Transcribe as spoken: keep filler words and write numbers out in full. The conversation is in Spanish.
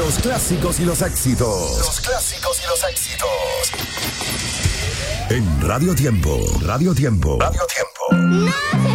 Los clásicos y los éxitos. Los clásicos y los éxitos. En Radio Tiempo. Radio Tiempo. Radio Tiempo. ¡No!